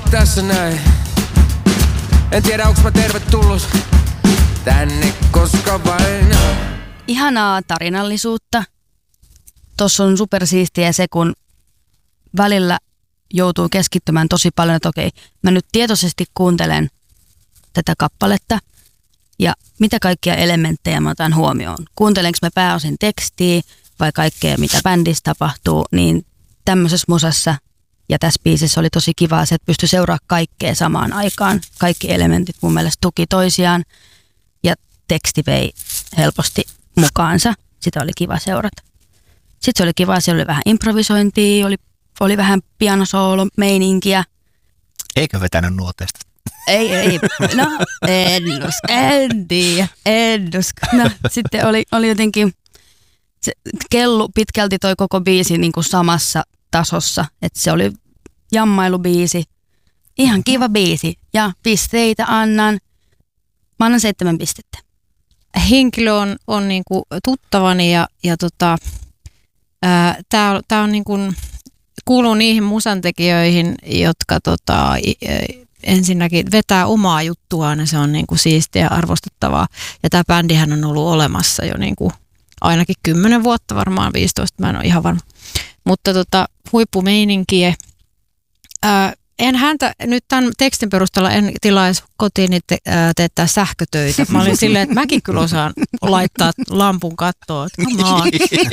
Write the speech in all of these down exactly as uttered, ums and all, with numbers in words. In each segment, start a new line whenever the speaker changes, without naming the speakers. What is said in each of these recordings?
tässä näin. En tiedä onks mä tervetullut tänne koska vain.
Ihanaa tarinallisuutta. Tossa on supersiistiä se, kun välillä joutuu keskittymään tosi paljon, että okei, mä nyt tietoisesti kuuntelen tätä kappaletta ja mitä kaikkia elementtejä mä otan huomioon. Kuuntelenko mä pääosin tekstiä vai kaikkea, mitä bändissä tapahtuu, niin tämmöisessä musassa ja tässä biisissä oli tosi kiva se, että pystyi seuraamaan kaikkea samaan aikaan. Kaikki elementit mun mielestä tuki toisiaan ja teksti vei helposti mukaansa. Sitä oli kiva seurata. Sitten se oli kiva, siellä oli vähän improvisointia, oli, oli vähän pianosoolo-meininkiä.
Eikö vetänyt nuoteista?
Ei, ei. No, en usko, en tiedä, en usko. No, sitten oli, oli jotenkin, se kellu pitkälti toi koko biisi niin kuin samassa tasossa. Että se oli jammailubiisi, ihan kiva biisi ja pisteitä annan. Mä annan seitsemän pistettä.
Henkilö on, on niinku tuttavani ja, ja tota, tämä tää on niinku, kuuluu niihin musantekijöihin, jotka tota, ensinnäkin vetää omaa juttuaan ja se on niinku siistiä ja arvostettavaa. Ja tämä bändihän on ollut olemassa jo niinku ainakin kymmenen vuotta, varmaan viisitoista, mä en ole ihan varma. Mutta tota, huippumeininkiä. Ää, En häntä nyt tämän tekstin perusteella en tilaisi kotiin te, ää, teettää sähkötöitä. Mä olin silleen, että mäkin kyllä osaan laittaa lampun kattoon. Come on.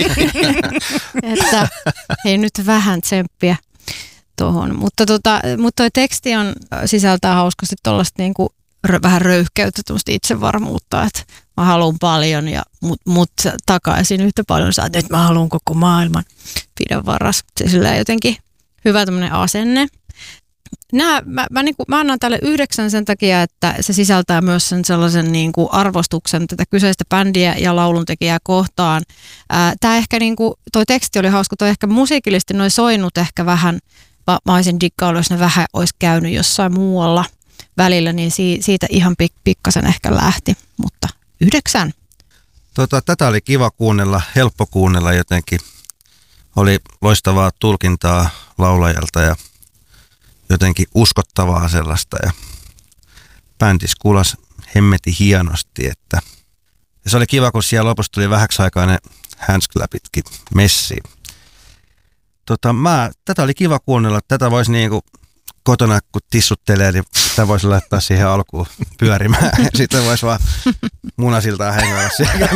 Että hei nyt vähän tsemppiä tuohon. Mutta, tota, mutta toi teksti on, sisältää hauskasti tuollaista niinku, vähän röyhkeyttä, tuollaista itsevarmuutta, että mä haluan paljon ja mut, mut takaisin yhtä paljon. Sä että mä haluan koko maailman. Pidä varas. Sillä jotenkin hyvä tämmöinen asenne. Nää, mä, mä, niin kuin, mä annan tälle yhdeksän sen takia, että se sisältää myös sen sellaisen niin kuin arvostuksen tätä kyseistä bändiä ja lauluntekijää kohtaan. Ää, tää ehkä niin kuin, toi teksti oli hauska, toi ehkä musiikillisesti noi soinut ehkä vähän, mä, mä olisin diggaillut, jos ne vähän olisi käynyt jossain muualla välillä, niin si, siitä ihan pik, pikkasen ehkä lähti, mutta yhdeksän.
Tota, tätä oli kiva kuunnella, helppo kuunnella jotenkin. Oli loistavaa tulkintaa laulajalta ja jotenkin uskottavaa sellaista ja bändis kuulas hemmeti hienosti, että ja se oli kiva, kun siellä lopussa tuli vähäksi aikaa ne handsclapitkin messiin. Tota, mä, tätä oli kiva kuunnella, tätä voisi niinku kotona kun tissuttelee, niin tätä voisi laittaa siihen alkuun pyörimään ja sitten voisi vaan munasiltaan hengailla siellä.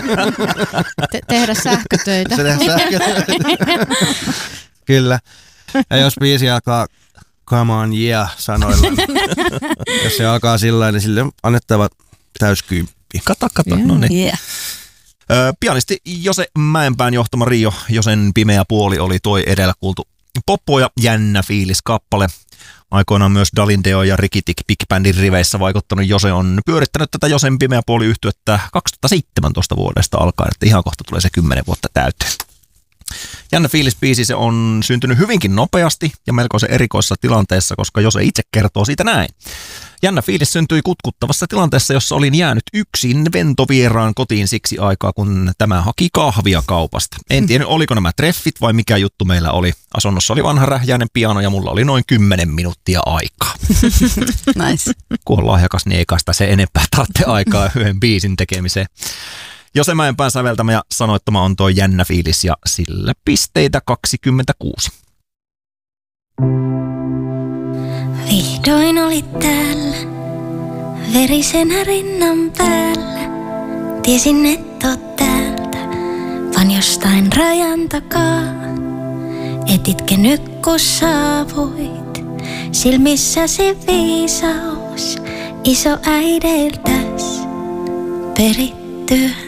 Te- tehdä sähkötöitä.
Se tehdä sähkötöitä. Kyllä. Ja jos biisi alkaa come on yeah sanoilla, niin jos se alkaa sillä niin sille on annettava täyskymppi.
Kato, kato,
Yeah.
no niin.
Yeah.
Ö, pianisti Jose Mäenpään johtama Rio, Josen pimeä puoli oli toi edellä kuultu poppo ja jännä fiilis kappale. Aikoinaan myös Dalindeo ja Rikitik Big Bandin riveissä vaikuttanut Jose on pyörittänyt tätä Josen pimeä puoli -yhtyettä kaksituhattaseitsemäntoista vuodesta alkaen, että ihan kohta tulee se kymmenen vuotta täyteen. Jännä fiilisbiisi, se on syntynyt hyvinkin nopeasti ja melkoisen erikoisessa tilanteessa, koska Jose itse kertoo siitä näin. Jännä fiilis syntyi kutkuttavassa tilanteessa, jossa olin jäänyt yksin ventovieraan kotiin siksi aikaa, kun tämä haki kahvia kaupasta. En tiedä, oliko nämä treffit vai mikä juttu meillä oli. Asunnossa oli vanha rähjäinen piano ja mulla oli noin kymmenen minuuttia aikaa.
Nice.
Kun on lahjakas, niin ei kai sitä se enempää tarvitse aikaa yhden biisin tekemiseen. Jose Mäenpään säveltämä ja sanoittama on tuo jännä fiilis ja sillä pisteitä kaksikymmentäkuusi.
Vihdoin olit täällä, verisenä rinnan päällä. Tiesin et oo täältä, vaan jostain rajan takaa. Et itke nyt kun saavuit, silmissäsi viisaus isoäideiltäs perittyä.